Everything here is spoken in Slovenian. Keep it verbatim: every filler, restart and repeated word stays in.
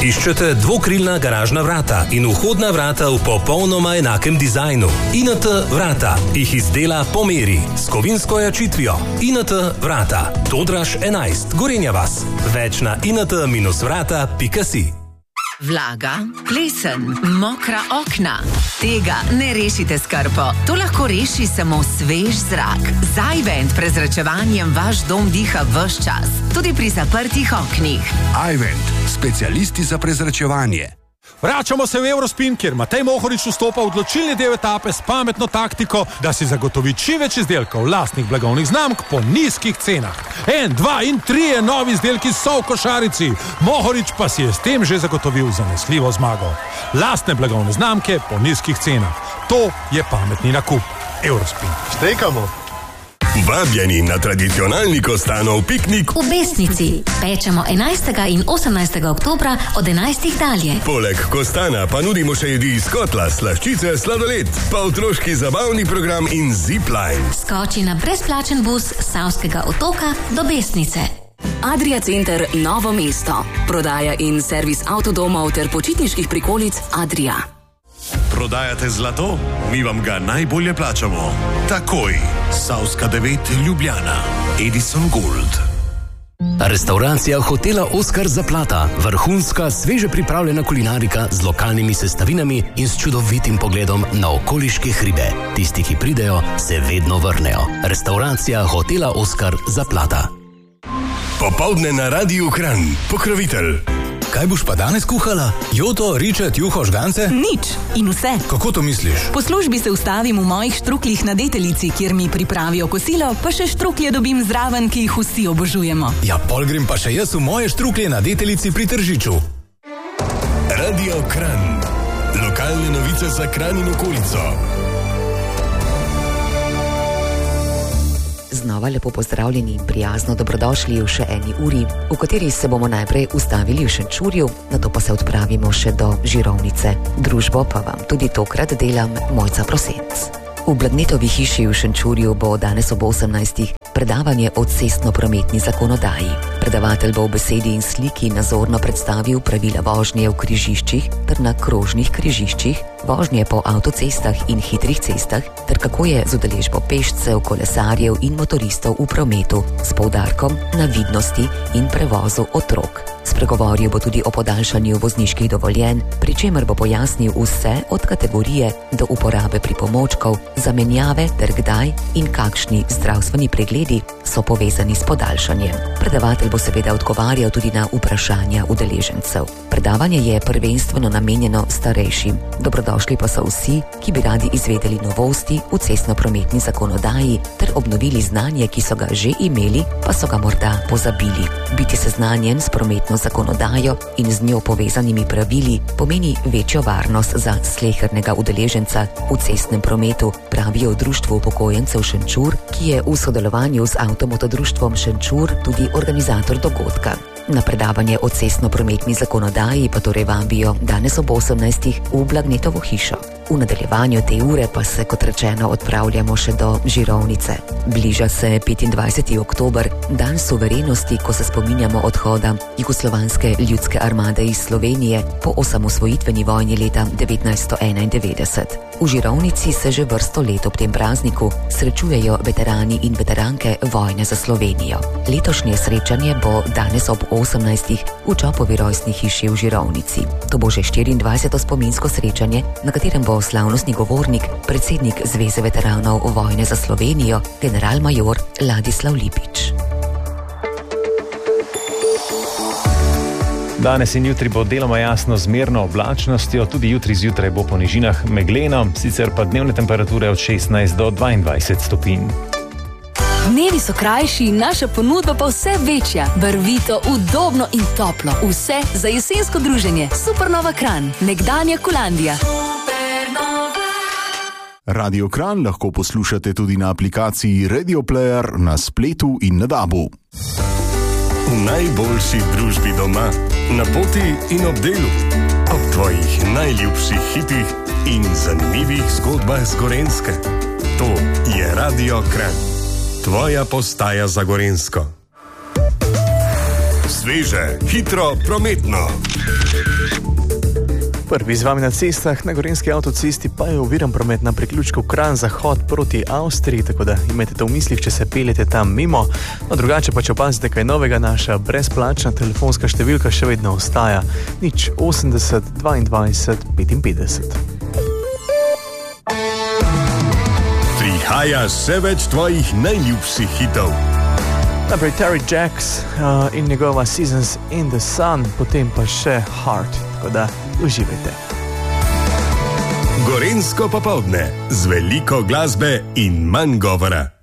Iščete dvokrilna garažna vrata in vhodna vrata v popolnoma enakem dizajnu. I N T vrata jih izdela po meri s kovinsko jačitvijo. I N T vrata. Todraž enajst, Gorenja vas. Več na i n t dash vrata pika si. Vlaga, plesen, mokra okna. Tega ne rešite s krpo. To lahko reši samo svež zrak. Z iVent prezračevanjem vaš dom diha ves čas. Tudi pri zaprtih oknih. iVent, specialisti za prezračevanje. Vračamo se v Eurospin, kjer Matej Mohorič vstopa v odločilni del etape s pametno taktiko, da si zagotovi čim več izdelkov lastnih blagovnih znamk po nizkih cenah. En, dva in trije novi izdelki so v košarici. Mohorič pa si je s tem že zagotovil zanesljivo zmago. Lastne blagovne znamke po nizkih cenah. To je pametni nakup. Eurospin. Štekamo. Vabljeni na tradicionalni Kostanov piknik v Besnici. Pečemo enajstega in osemnajstega oktobra od enajstih dalje. Poleg Kostana pa nudimo še jedi iz kotla, slaščice, sladoled, pa otroški zabavni program in zipline. Skoči na brezplačen bus s Savskega otoka do Besnice. Adria Center Novo mesto. Prodaja in servis avtodomov ter počitniških prikolic Adria. Prodajate zlato? Mi vam ga najbolje plačamo. Takoj. Savska devet Ljubljana. Edison Gold. Restauracija hotela Oskar Zaplata. Vrhunska, sveže pripravljena kulinarika z lokalnimi sestavinami in s čudovitim pogledom na okoliške hribe. Tisti, ki pridejo, se vedno vrnejo. Restauracija hotela Oskar Zaplata. Popoldne na Radiu Kranj. Pokrovitelj. Kaj boš pa danes kuhala? Joto, ričet, juho, žgance? Nič in vse. Kako to misliš? Po službi se ustavim v mojih štruklih na Deteljici, kjer mi pripravijo kosilo, pa še štruklje dobim zraven, ki jih vsi obožujemo. Ja, pol grem pa še jaz v moje štruklje na Deteljici pri Tržiču. Radio Kranj. Lokalne novice za Kranj in okolico. Znova lepo pozdravljeni in prijazno dobrodošli v še eni uri, v kateri se bomo najprej ustavili v Šenčurju, nato pa se odpravimo še do Žirovnice. Družbo pa vam tudi tokrat delam Mojca Prosenc. V Blagnetovi hiši v Šenčurju bo danes ob osemnajstih predavanje o cestno-prometni zakonodaji. Predavatelj bo v besedi in sliki nazorno predstavil pravila vožnje v križiščih ter na krožnih križiščih, vožnje po avtocestah in hitrih cestah, ter kako je z udeležbo pešcev, kolesarjev in motoristov v prometu, s poudarkom na vidnosti in prevozu otrok. Spregovoril bo tudi o podaljšanju vozniških dovoljenj, pri čemer bo pojasnil vse od kategorije do uporabe pripomočkov, zamenjave ter kdaj in kakšni zdravstveni pregledi so povezani s podaljšanjem. Predavatelj bo seveda odgovarjal tudi na vprašanja udeležencev. Predavanje je prvenstveno namenjeno starejšim. Dobrodošli pa so vsi, ki bi radi izvedeli novosti v cestno-prometni zakonodaji ter obnovili znanje, ki so ga že imeli, pa so ga morda pozabili. Biti seznanjen s prometno zakonodajo in z njo povezanimi pravili pomeni večjo varnost za slehernega udeleženca v cestnem prometu, pravijo v Društvu upokojencev Šenčur, ki je v sodelovanju z Avtomotodruštvom Šenčur tudi organizator dogodka. Na predavanje o cestno-prometni zakonodaji pa torej vabijo danes ob osemnajstih v Blagnetovo hišo. V nadaljevanju te ure pa se, kot rečeno, odpravljamo še do Žirovnice. Bliža se petindvajseti oktober, dan suverenosti, ko se spominjamo odhoda Jugoslovanske ljudske armade iz Slovenije po osamosvojitveni vojni leta devetnajststo enaindevetdeset. V Žirovnici se že vrsto let ob tem prazniku srečujejo veterani in veteranke vojne za Slovenijo. Letošnje srečanje bo danes ob osemnajstih v Čopovi rojstni hiši v Žirovnici. To bo že štiriindvajseto spominsko srečanje, na katerem bo slavnostni govornik, predsednik Zveze veteranov vojne za Slovenijo, generalmajor Ladislav Lipič. Danes in jutri bo deloma jasno z merno oblačnostjo, tudi jutri zjutraj bo po nižinah megleno, sicer pa dnevne temperature od šestnajst do dvaindvajset stopinj. Dnevi so krajši, naša ponudba pa vse večja. Barvito, udobno in toplo. Vse za jesensko druženje. Supernova Kranj, nekdanja Kolandija. Radio Kranj lahko poslušate tudi na aplikaciji Radio Player, na spletu in na dabu. V najboljši družbi doma, na poti in ob delu, ob tvojih najljubših hitih in zanimivih zgodbah z Gorenjske. To je Radio Kranj, tvoja postaja za Gorenjsko. Sveže, hitro, prometno. Prvi z vami na cestah, na Gorenjski avtocesti pa je oviran promet na priključku Kranj-Zahod proti Avstriji, tako da imejte to v mislih, če se peljete tam mimo. No, drugače pa, če opazite kaj novega, naša brezplačna telefonska številka še vedno ostaja nič osemdeset dvaindvajset petinpetdeset. Prihaja še več tvojih najljubših hitov. Naprej Terry Jacks uh, in njegova Seasons in the Sun, potem pa še Heart, tako da uživajte. Gorenjsko popoldne z veliko glasbe in manj govora.